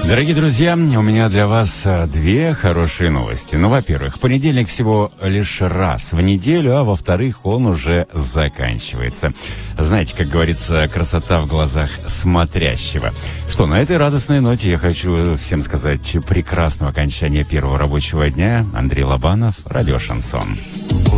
Дорогие друзья, у меня для вас две хорошие новости. Ну, во-первых, понедельник всего лишь раз в неделю, а во-вторых, он уже заканчивается. Знаете, как говорится, красота в глазах смотрящего. Что, на этой радостной ноте я хочу всем сказать прекрасного окончания первого рабочего дня. Андрей Лобанов, радио «Шансон».